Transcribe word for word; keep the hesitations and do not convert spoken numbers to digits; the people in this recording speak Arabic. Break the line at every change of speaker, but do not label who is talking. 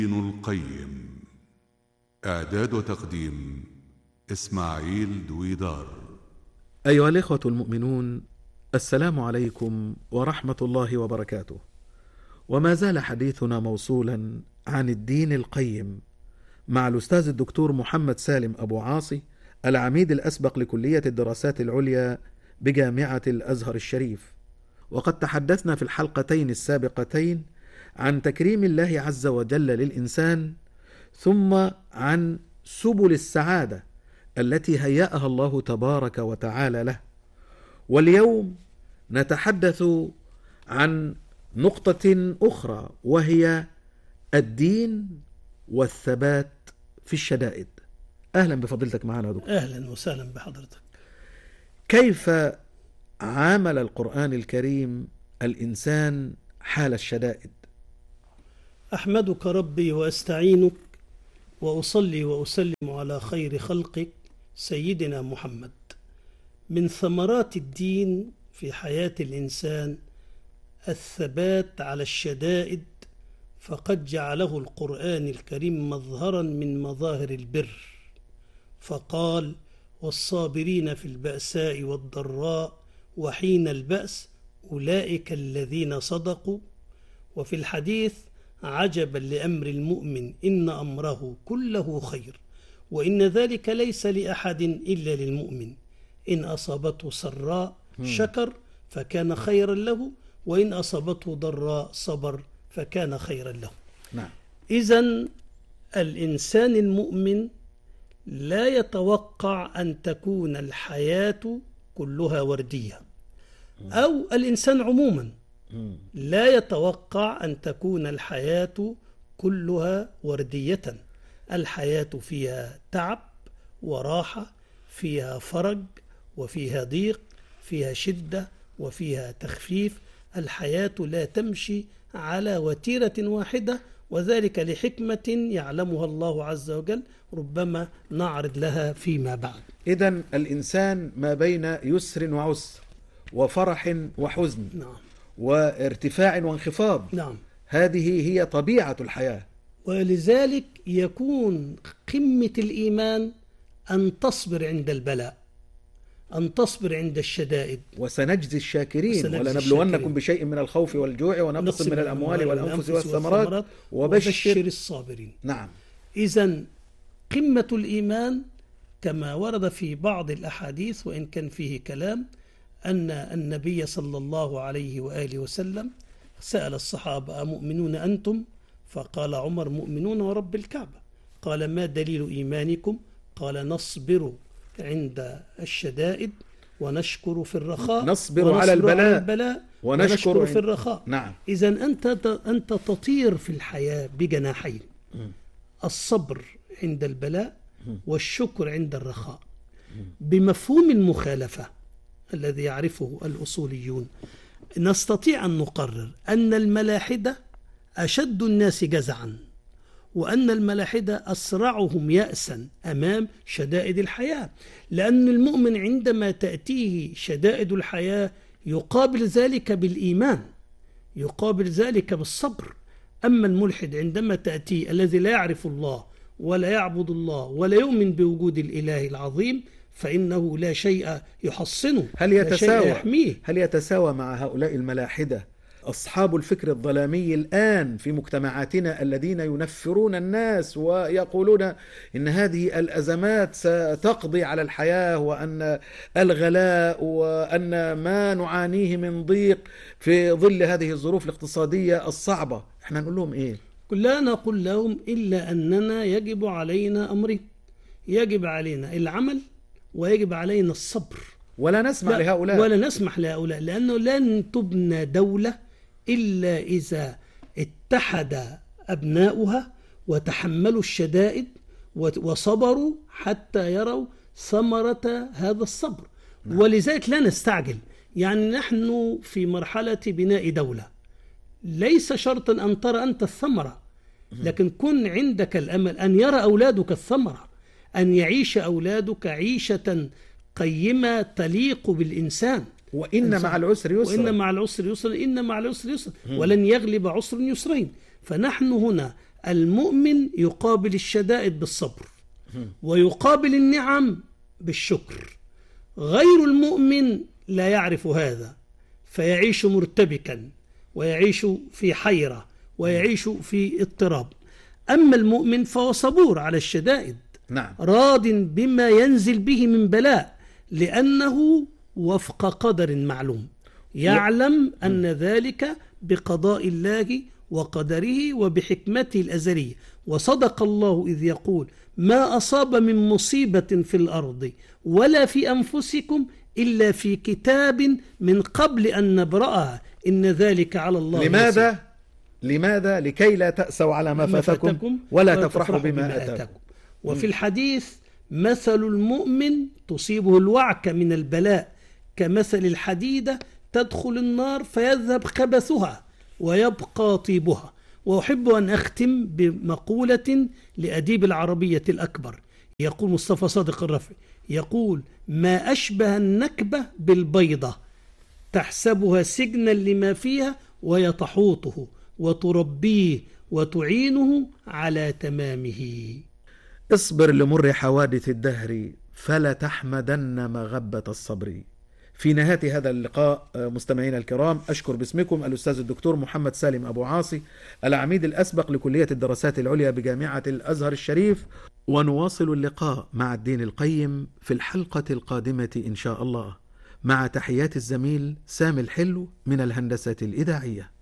ابن القيم. إعداد وتقديم إسماعيل دويدار.
أيها الإخوة المؤمنون، السلام عليكم ورحمة الله وبركاته. وما زال حديثنا موصولا عن الدين القيم مع الأستاذ الدكتور محمد سالم أبو عاصي، العميد الأسبق لكلية الدراسات العليا بجامعة الأزهر الشريف. وقد تحدثنا في الحلقتين السابقتين عن تكريم الله عز وجل للإنسان، ثم عن سبل السعادة التي هيأها الله تبارك وتعالى له. واليوم نتحدث عن نقطة أخرى، وهي الدين والثبات في الشدائد. أهلا بفضيلتك معنا يا دكتور.
أهلا وسهلا بحضرتك.
كيف عامل القرآن الكريم الإنسان حال الشدائد؟
أحمدك ربي وأستعينك وأصلي وأسلم على خير خلقك سيدنا محمد. من ثمرات الدين في حياة الإنسان الثبات على الشدائد، فقد جعله القرآن الكريم مظهرا من مظاهر البر، فقال: والصابرين في البأساء والضراء وحين البأس أولئك الذين صدقوا. وفي الحديث: عجبا لأمر المؤمن إن أمره كله خير، وإن ذلك ليس لأحد إلا للمؤمن، إن أصابته سراء شكر فكان خيرا له، وإن أصابته ضراء صبر فكان خيرا له.
نعم.
إذن الإنسان المؤمن لا يتوقع أن تكون الحياة كلها وردية، أو الإنسان عموما لا يتوقع أن تكون الحياة كلها وردية. الحياة فيها تعب وراحة، فيها فرج وفيها ضيق، فيها شدة وفيها تخفيف. الحياة لا تمشي على وتيرة واحدة، وذلك لحكمة يعلمها الله عز وجل، ربما نعرض لها فيما بعد.
إذن الإنسان ما بين يسر وعسر، وفرح وحزن،
نعم،
وارتفاع وانخفاض.
نعم.
هذه هي طبيعة الحياة.
ولذلك يكون قمة الإيمان أن تصبر عند البلاء، أن تصبر عند الشدائد.
وسنجزي الشاكرين،
وسنجزي
ولنبلونكم
الشاكرين.
بشيء من الخوف والجوع ونقص من الأموال والأنفس والثمرات
وبشر الصابرين.
نعم.
إذن قمة الإيمان كما ورد في بعض الأحاديث، وإن كان فيه كلام، أن النبي صلى الله عليه وآله وسلم سأل الصحابة: أمؤمنون أنتم؟ فقال عمر: مؤمنون ورب الكعبة. قال: ما دليل إيمانكم؟ قال: نصبر عند الشدائد ونشكر في الرخاء.
نصبر,
ونصبر
على البلاء,
على البلاء
ونشكر,
ونشكر في الرخاء.
نعم.
إذن أنت, أنت تطير في الحياة بجناحين: الصبر عند البلاء والشكر عند الرخاء. بمفهوم المخالفة الذي يعرفه الأصوليون، نستطيع أن نقرر أن الملاحدة أشد الناس جزعا، وأن الملاحدة أسرعهم يأسا أمام شدائد الحياة، لأن المؤمن عندما تأتيه شدائد الحياة يقابل ذلك بالإيمان، يقابل ذلك بالصبر. أما الملحد عندما تأتيه الذي لا يعرف الله ولا يعبد الله ولا يؤمن بوجود الإله العظيم، فإنه لا شيء يحصنه،
هل يتساوى
لا شيء يحميه.
هل يتساوى مع هؤلاء الملاحدة أصحاب الفكر الظلامي الآن في مجتمعاتنا الذين ينفرون الناس ويقولون إن هذه الأزمات ستقضي على الحياة، وأن الغلاء وأن ما نعانيه من ضيق في ظل هذه الظروف الاقتصادية الصعبة؟ احنا نقول لهم إيه؟
لا نقول لهم إلا أننا يجب علينا أمرين: يجب علينا العمل، ويجب علينا الصبر.
ولا نسمح لهؤلاء
ولا نسمح لهؤلاء لأنه لن تبنى دولة إلا إذا اتحد أبناؤها وتحملوا الشدائد وصبروا حتى يروا ثمرة هذا الصبر. نعم. ولذلك لا نستعجل. يعني نحن في مرحلة بناء دولة، ليس شرطا أن ترى أنت الثمرة، لكن كن عندك الأمل أن يرى أولادك الثمرة، أن يعيش أولادك عيشة قيمة تليق بالإنسان.
وإن مع العسر يسرا
وإن مع العسر يسرا إن مع العسر يسرا ولن يغلب عسر يسرين. فنحن هنا المؤمن يقابل الشدائد بالصبر ويقابل النعم بالشكر. غير المؤمن لا يعرف هذا، فيعيش مرتبكا ويعيش في حيرة ويعيش في اضطراب. أما المؤمن فهو صبور على الشدائد،
نعم.
راض بما ينزل به من بلاء، لأنه وفق قدر معلوم، يعلم أن ذلك بقضاء الله وقدره وبحكمته الأزلية. وصدق الله إذ يقول: ما أصاب من مصيبة في الأرض ولا في أنفسكم إلا في كتاب من قبل أن نبرأها إن ذلك على الله
لماذا؟
يسير.
لماذا؟ لكي لا تأسوا على ما
ما
فاتكم
فاتكم
ولا
ولا
تفرحوا
تفرحوا
بما
بما
أتاكم.
آتاكم. وفي الحديث: مثل المؤمن تصيبه الوعكة من البلاء كمثل الحديدة تدخل النار فيذهب خبثها ويبقى طيبها. وأحب أن أختم بمقولة لأديب العربية الأكبر، يقول مصطفى صادق الرفعي، يقول: ما أشبه النكبة بالبيضة، تحسبها سجنا لما فيها وهي تحوطه وتربيه وتعينه على تمامه.
اصبر لمر حوادث الدهر فلا تحمدن مغبة الصبر. في نهاية هذا اللقاء مستمعينا الكرام، أشكر باسمكم الأستاذ الدكتور محمد سالم أبو عاصي، العميد الأسبق لكلية الدراسات العليا بجامعة الأزهر الشريف. ونواصل اللقاء مع الدين القيم في الحلقة القادمة إن شاء الله، مع تحيات الزميل سامي الحلو من الهندسة الإذاعية.